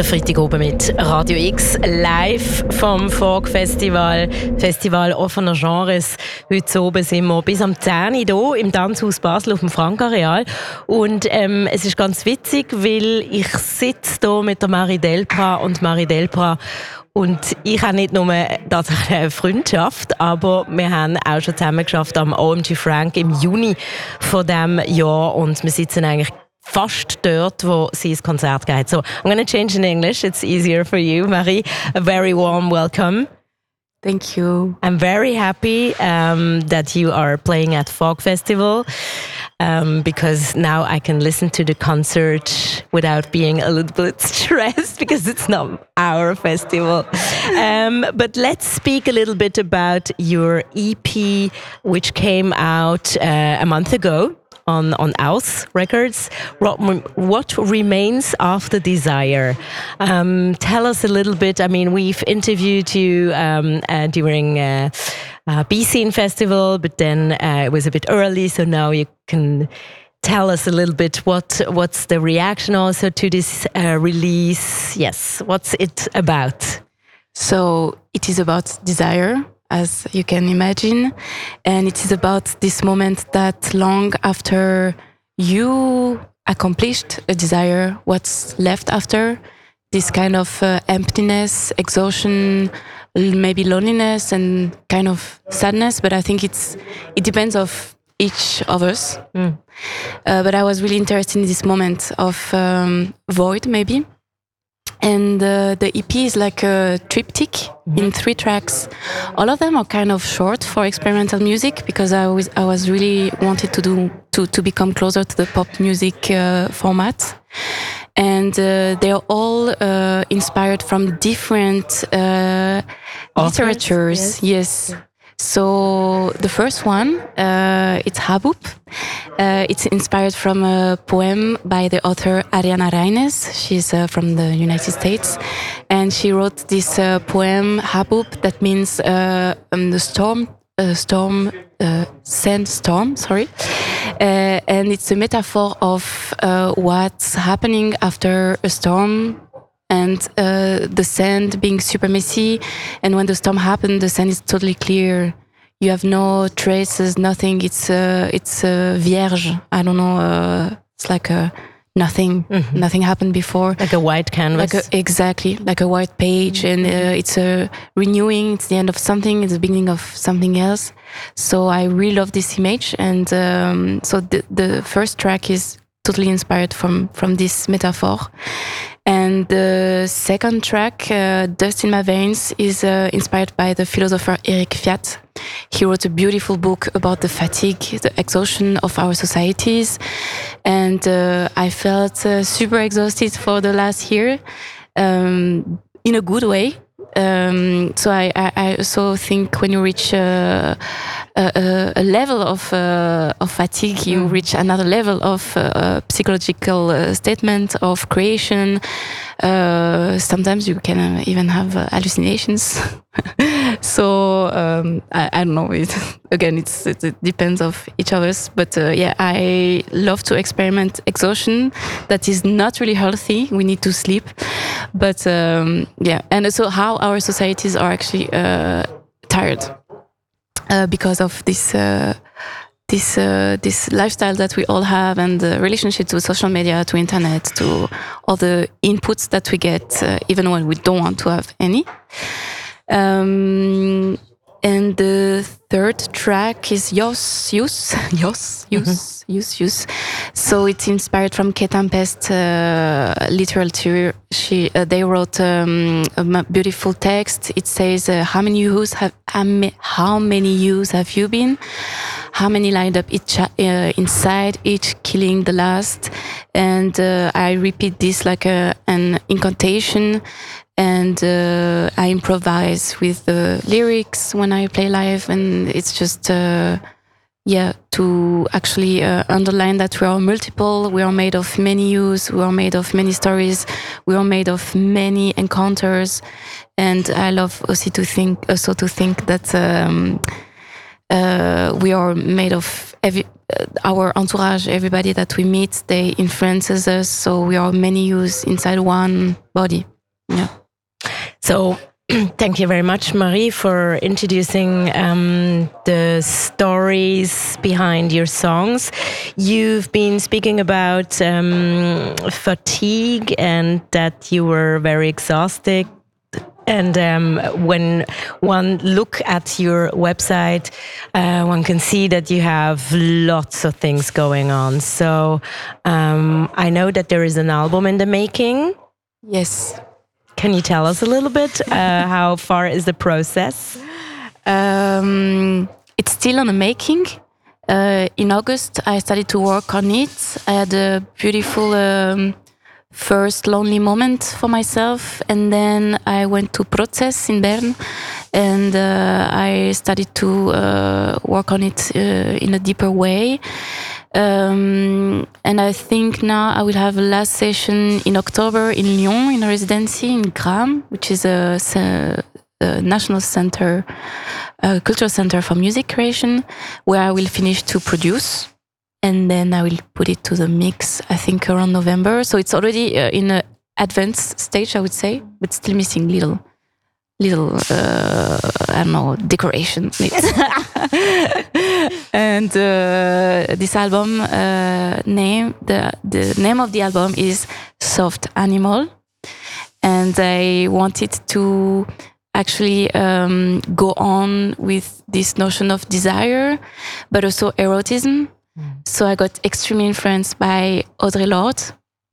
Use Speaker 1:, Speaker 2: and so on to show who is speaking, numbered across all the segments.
Speaker 1: Der Freitag oben mit Radio X live vom Folk Festival offener Genres. Heute oben sind wir bis am 10 Uhr hier im Tanzhaus Basel auf dem Frank-Areal. Und es ist ganz witzig, weil ich sitze hier mit der Marie Delprat und ich habe nicht nur tatsächlich eine Freundschaft, aber wir haben auch schon zusammen geschafft am OMG Frank im Juni von diesem Jahr und wir sitzen eigentlich fast dort, wo sie das Konzert geht. So, I'm going to change in English. It's easier for you, Marie. A very warm welcome.
Speaker 2: Thank you.
Speaker 1: I'm very happy that you are playing at Folk Festival because now I can listen to the concert without being a little bit stressed because it's not our festival. But let's speak a little bit about your EP, which came out a month ago on Aus Records. What remains after Desire? Tell us a little bit. I mean, we've interviewed you during B-Scene Festival, but then it was a bit early, so now you can tell us a little bit what's the reaction also to this release. Yes, what's it about?
Speaker 2: So it is about desire, as you can imagine, and it is about this moment that long after you accomplished a desire, what's left after, this kind of emptiness, exhaustion, maybe loneliness and kind of sadness, but I think it depends of each of us. But I was really interested in this moment of void, maybe. And the EP is like a triptych in 3 tracks. All of them are kind of short for experimental music because I was really wanted to become closer to the pop music format. And they are all inspired from different literatures. Yes. So the first one, it's Habub. It's inspired from a poem by the author Ariana Reines. She's from the United States. And she wrote this poem, Habub, that means sandstorm, sorry. And it's a metaphor of what's happening after a storm, and the sand being super messy, and when the storm happened, the sand is totally clear. You have no traces, nothing. It's vierge. I don't know. It's like nothing. Mm-hmm. Nothing happened before.
Speaker 1: Like a white canvas.
Speaker 2: Exactly, like a white page, and it's renewing. It's the end of something. It's the beginning of something else. So I really love this image, and so the first track is totally inspired from this metaphor. And the second track, Dust in My Veins, is inspired by the philosopher Eric Fiat. He wrote a beautiful book about the fatigue, the exhaustion of our societies. And I felt super exhausted for the last year, in a good way. So I also think when you reach a level of fatigue, you reach another level of psychological statement of creation. Sometimes you can even have hallucinations. So I don't know. It depends of each of us. But yeah, I love to experiment exhaustion. That is not really healthy. We need to sleep. But yeah, and also how our societies are actually tired because of this lifestyle that we all have, and the relationship to social media, to internet, to all the inputs that we get, even when we don't want to have any. And the third track is Yus. So it's inspired from K Tempest literature. They wrote a beautiful text. It says, how many years have you been? How many lined up inside, each killing the last? And I repeat this like an incantation. And I improvise with the lyrics when I play live, and it's just to actually underline that we are multiple, we are made of many yous, we are made of many stories, we are made of many encounters, and I love also to think that we are made of our entourage, everybody that we meet, they influences us. So we are many yous inside one body. Yeah.
Speaker 1: So thank you very much, Marie, for introducing the stories behind your songs. You've been speaking about fatigue and that you were very exhausted. And when one look at your website, one can see that you have lots of things going on. So I know that there is an album in the making.
Speaker 2: Yes.
Speaker 1: Can you tell us a little bit? How far is the process?
Speaker 2: It's still on the making. In August, I started to work on it. I had a beautiful first lonely moment for myself, and then I went to Proces in Bern, and I started to work on it in a deeper way. And I think now I will have a last session in October in Lyon, in a residency in GRAM, which is a national center, cultural center for music creation, where I will finish to produce. And then I will put it to the mix, I think around November. So it's already in an advanced stage, I would say, but still missing little I don't know, decoration. And this album name, the name of the album is Soft Animal. And I wanted to actually go on with this notion of desire, but also erotism. So I got extremely influenced by Audre Lorde.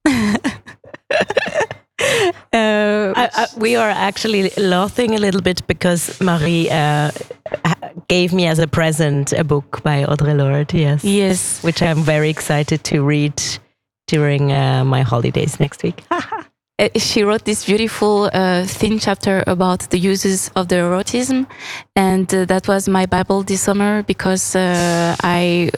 Speaker 1: We are actually laughing a little bit because Marie gave me as a present a book by Audre Lorde,
Speaker 2: Yes.
Speaker 1: Which I'm very excited to read during my holidays next week.
Speaker 2: She wrote this beautiful thin chapter about the uses of the erotism, and that was my Bible this summer, because I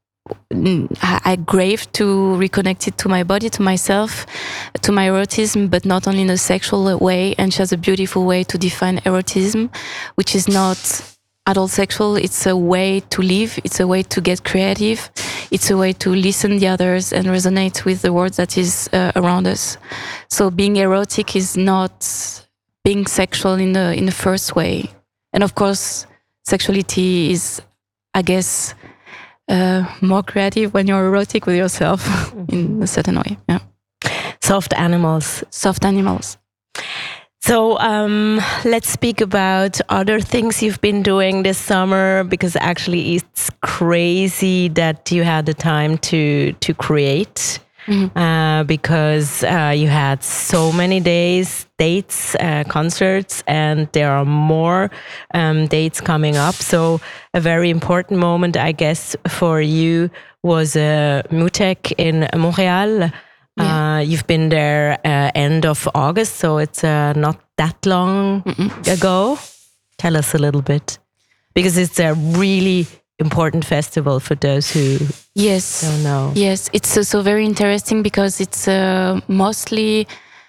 Speaker 2: craved to reconnect it to my body, to myself, to my erotism, but not only in a sexual way. And she has a beautiful way to define erotism, which is not at all sexual. It's a way to live. It's a way to get creative. It's a way to listen to the others and resonate with the world that is around us. So being erotic is not being sexual in the first way. And of course, sexuality is, I guess, more creative when you're erotic with yourself in a certain way. Yeah.
Speaker 1: Soft animals.
Speaker 2: Soft animals.
Speaker 1: So let's speak about other things you've been doing this summer, because actually it's crazy that you had the time to create. Because you had so many dates, concerts, and there are more dates coming up. So a very important moment, I guess, for you was MUTEK in Montreal. You've been there end of August, so it's not that long ago. Tell us a little bit, because it's a really important festival for those who don't know.
Speaker 2: Yes, it's so very interesting because it's mostly,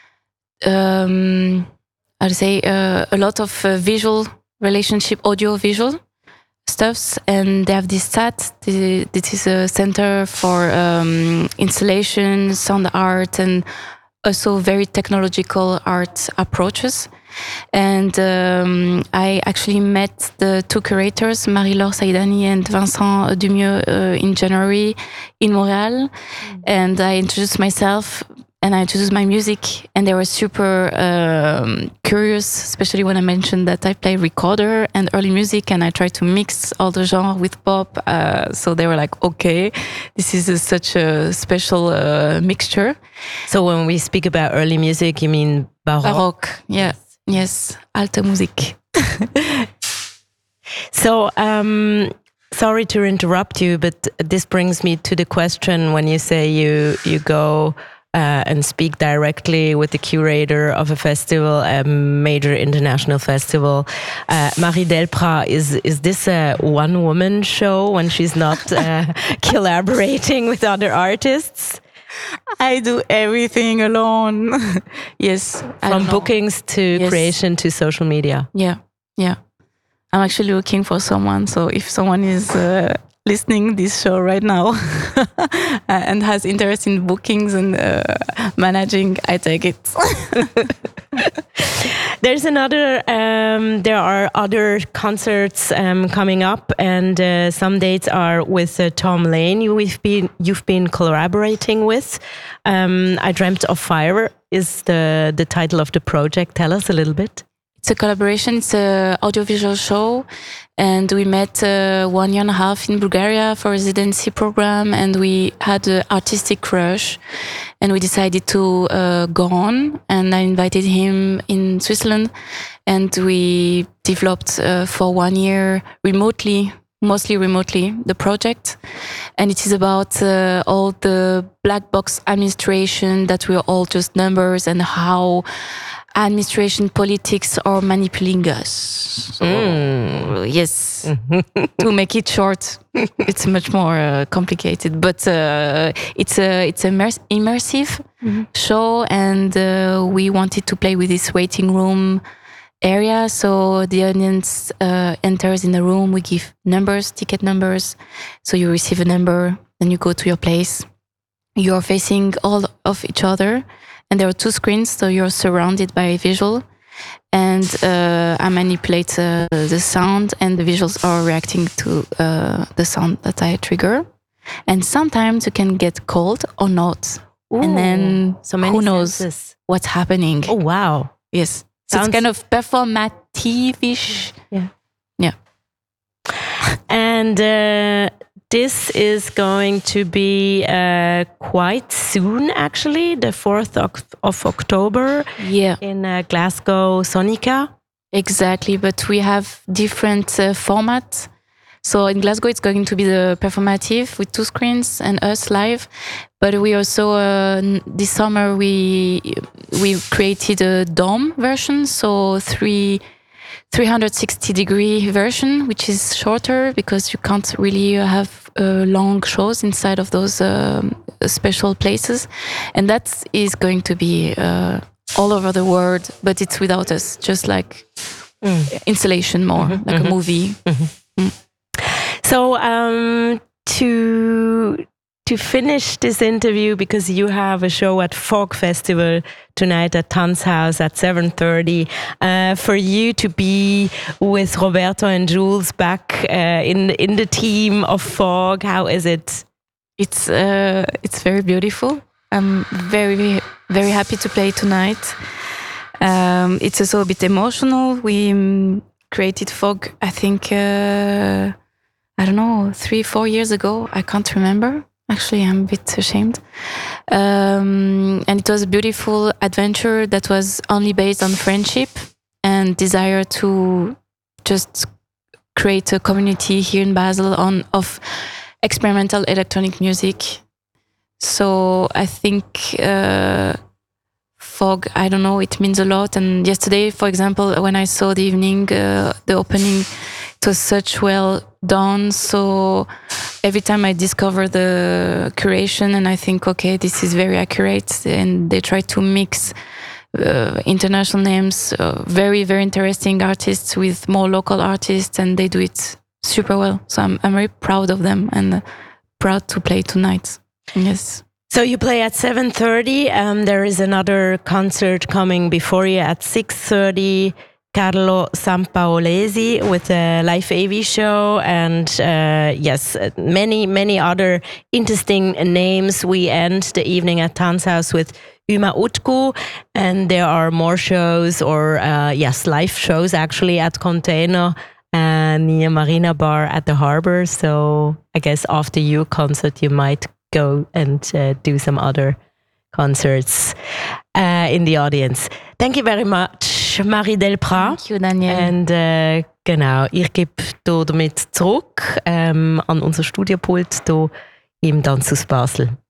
Speaker 2: I'd say, a lot of visual relationship, audio-visual stuffs, and they have this SAT. This is a center for installation, sound art, and also very technological art approaches. And I actually met the two curators, Marie-Laure Saïdani and Vincent Dumieux, in January in Montreal. And I introduced myself and I introduced my music, and they were super curious, especially when I mentioned that I play recorder and early music, and I try to mix all the genre with pop. So they were like, okay, this is such a special mixture.
Speaker 1: So when we speak about early music, you mean Baroque?
Speaker 2: Baroque, yeah. Yes, alte Musik.
Speaker 1: So, sorry to interrupt you, but this brings me to the question: when you say you go and speak directly with the curator of a festival, a major international festival, Marie Delprat, is this a one-woman show when she's not collaborating with other artists?
Speaker 2: I do everything alone. Yes.
Speaker 1: From bookings to creation to social media.
Speaker 2: Yeah. I'm actually looking for someone. So if someone is listening this show right now and has interest in bookings and managing, I take it.
Speaker 1: There are other concerts coming up, and some dates are with Tom Lane. You've been collaborating with. I Dreamt of Fire is the title of the project. Tell us a little bit.
Speaker 2: It's a collaboration. It's an audiovisual show, and we met 1 year and a half in Bulgaria for a residency program, and we had an artistic crush, and we decided to go on. And I invited him in Switzerland, and we developed for 1 year mostly remotely, the project. And it is about all the black box administration, that we're all just numbers, and how administration politics are manipulating us. So, yes, to make it short, it's much more complicated, but it's immersive show, and we wanted to play with this waiting room area. So the audience enters in the room. We give numbers, ticket numbers. So you receive a number, then you go to your place. You are facing all of each other. And there are 2 screens, so you're surrounded by visual. And I manipulate the sound, and the visuals are reacting to the sound that I trigger. And sometimes you can get cold or not. Ooh, and then who knows what's happening.
Speaker 1: Oh, wow.
Speaker 2: Yes. So it's kind of performative-ish. Yeah.
Speaker 1: And this is going to be quite soon, actually, the 4th of October in Glasgow, Sonica.
Speaker 2: Exactly, but we have different formats. So in Glasgow, it's going to be the performative with 2 screens and us live. But we also, this summer, we created a dome version, so 360-degree version, which is shorter because you can't really have long shows inside of those special places. And that is going to be all over the world, but it's without us, just like installation more, like a movie.
Speaker 1: So to finish this interview, because you have a show at Folk Festival tonight at Tanzhaus at 7:30, for you to be with Roberto and Jules back in the team of Folk, how is it?
Speaker 2: It's very beautiful. I'm very, very happy to play tonight. It's also a bit emotional. We created Folk, I think, I don't know, 3-4 years ago. I can't remember. Actually, I'm a bit ashamed. And it was a beautiful adventure that was only based on friendship and desire to just create a community here in Basel of experimental electronic music. So I think Fog, I don't know, it means a lot. And yesterday, for example, when I saw the evening, the opening, it was such well done. So every time I discover the curation and I think, okay, this is very accurate, and they try to mix international names, very, very interesting artists with more local artists, and they do it super well. So I'm very proud of them and proud to play tonight. Yes.
Speaker 1: So you play at 7:30. There is another concert coming before you at 6:30. Carlo Sampaolesi with a live AV show, and yes, many other interesting names. We end the evening at Tanzhaus with Uma Utku, and there are more shows, or live shows actually at Container and near Marina Bar at the harbor. So I guess after your concert, you might go and do some other concerts in the audience. Thank you very much, Marie Delprat.
Speaker 2: Thank you, Daniel.
Speaker 1: Und genau, ich gebe damit zurück an unser Studiopult hier im Tanzhaus Basel.